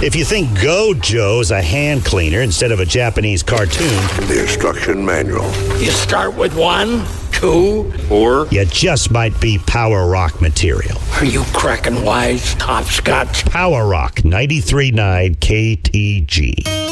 If you think Gojo's a hand cleaner instead of a Japanese cartoon, The instruction manual. You start with 1, 2, or... you just might be Power Rock material. Are you cracking wise, Top Scotch? Power Rock 93.9 KTG.